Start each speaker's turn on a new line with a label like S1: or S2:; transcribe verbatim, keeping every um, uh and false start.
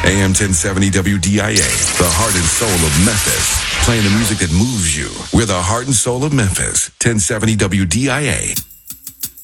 S1: A M ten seventy W D I A, the heart and soul of Memphis. Playing the music that moves you. We're the heart and soul of Memphis. ten seventy W D I A.